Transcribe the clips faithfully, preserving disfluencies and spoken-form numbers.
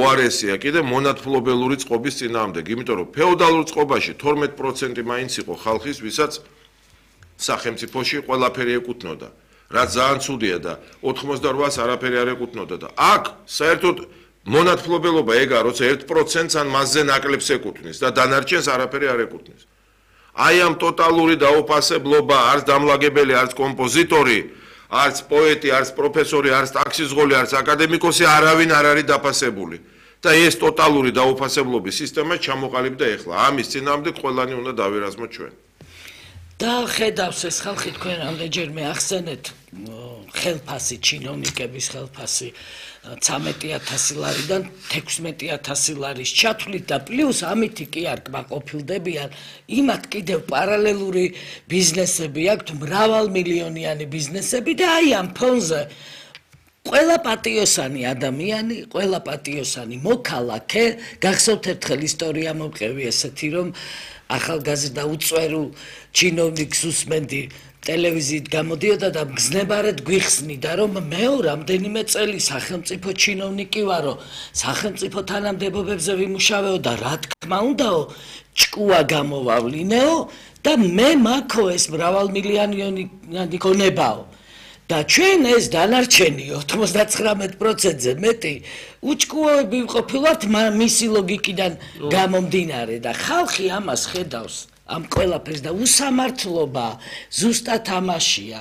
უარესია კიდე მონათფლობელური წყობის წინააღმდეგ, იმიტომ რომ ფეოდალურ წყობაში თორმეტ პროცენტი მაინც იყო ხალხის, ვისაც სახელმწიფოში ყველაფერი ეკუთვნოდა. რაც ძალიან ცუდია და ოთხმოცდაოთხს არაფერი არ ეკუთვნოდა და აქ საერთოდ მონათფლობელობა ეგა, როცა ერთ პროცენტს ან მასზე ნაკლებს ეკუთვნის და დანარჩენს არაფერი არ ეკუთვნის. აი ამ ტოტალური დაუფასებლობა, არც დამლაგებელი, არც კომპოზიტორი, არც პოეტი, არც პროფესორი, არც ტაქსიზღოლი, არც აკადემიკოსი არავინ არ არის დაფასებული. და ეს ტოტალური დაუფასებლობის სისტემა ჩამოყალიბდა ეხლა. ამის წინააღმდეგ ყველანი უნდა დავერაზმოთ ჩვენ. და ხედავს ეს ხალხი თქვენ რამდენჯერმე ახსენეთ ხელფასი, ჩინოვნიკების ხელფასი ცამეტი ათასი ლარიდან თექვსმეტი ათასი ლარის ჩათვლით და პლუს ამითი კი არ კმაყოფილდებიან, იმათ კიდევ პარალელური ბიზნესები აქვთ, მრავალმილიონიანი ბიზნესები და აი ამ ფონზე ყველა პატიოსანი ადამიანი, ყველა პატიოსანი მოქალაქე, გახსოვთ ერთხელ ისტორია მომყევი ესეთი, რომ ახალგაზრდა უწვერულ ჩინოვნიკს უსმენდი ტელევიზიით გამოდიოდა და მგზნებარედ გვიხსნიდა, რომ მეო რამდენიმე წელი სახელმწიფო ჩინოვნიკი ვარო, სახელმწიფო თანამდებობებზე ვიმუშავეო და რა თქმა უნდაო, ჭკუა გამოვავლინეო და მე მაქო ეს მრავალმილიონიანი გონებაო. და ჩვენ ეს დანარჩენი ოცდაცხრამეტ პროცენტზე მეტი უჭკუოები ვყოფილვართ მისი ლოგიკიდან გამომდინარე და ხალხი ამას ხედავს ამ ყველაფერს და უსამართლობა ზუსტად ამაშია.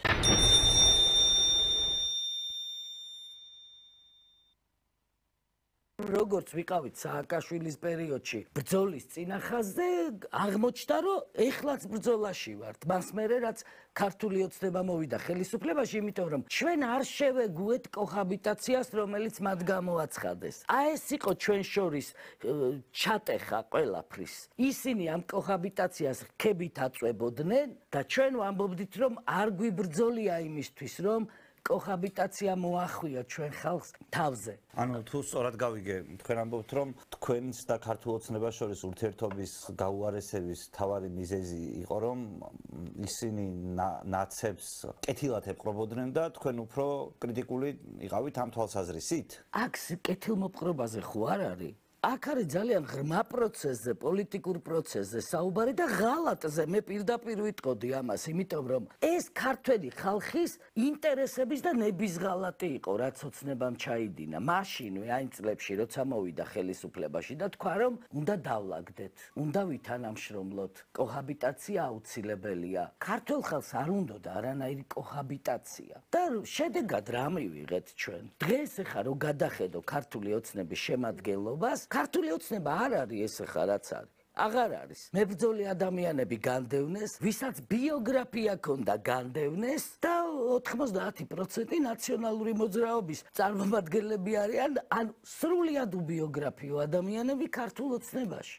როგორც ვიყავით სააკაშვილის პერიოდში ბრძოლის წინახაზზე აღმოჩნდა, რომ ეხლაც ბრძოლაში ვართ. მას მერე რაც ქართული ოცნება მოვიდა ხელისუფლებაში, იმიტომ რომ ჩვენ არ შევეგუეთ კოჰაბიტაციას, რომელიც მათ გამოაცხადეს. აი ეს იყო ჩვენ შორის ჩატეხა ყველაფრის. ისინი ამ კოჰაბიტაციას რქებით აწვებოდნენ და ჩვენ ვამბობდით, რომ არ გვიბრძოლია იმისთვის, რომ კოჰაბიტაცია მოახვია ჩვენ ხალხს თავზე. ანუ თუ სწორად გავიგე, თქვენ ამბობთ, რომ თქვენს და ქართულ ოცნებას შორის ურთიერთობის გაუარესების მთავარი მიზეზი იყო, რომ ისინი ნაცებს კეთილად ეპყრობოდნენ და თქვენ უფრო კრიტიკული იყავით ამ თვალსაზრისით? აქ კეთილმოპყრობაზე ხო არ არის? აქ არის ძალიან ღრმა პროცესზე, პოლიტიკურ პროცესზე საუბარი და ღალატზე. მე პირდაპირ ვიტყოდი ამას, იმიტომ რომ ეს ქართველი ხალხის ინტერესების და ნების ღალატი იყო, რაც ოცნებამ ჩაიდინა. მაშინვე აი წლებში, როცა მოვიდა ხელისუფლებაში და თქვა, რომ უნდა დავლაგდეთ, უნდა ვითანამშრომლოთ, კოჰაბიტაცია აუცილებელია. ქართველ ხალხს არ უნდოდა არანაირი კოჰაბიტაცია. და შედეგად რა მივიღეთ ჩვენ? დღეს ეხა რო გადახედო ქართული ოცნების შემადგენლობას, ქართული ოცნება არ არის ეს ხა რაც არის. აღარ არის. მებრძოლი ადამიანები განდევნეს, ვისაც ბიოგრაფია ქონდა განდევნეს და ოთხმოცდაათი პროცენტი ნაციონალური მოძრაობის წარმომადგენლები არიან, ან სრულიად უბიოგრაფიო ადამიანები ქართულ ოცნებაში.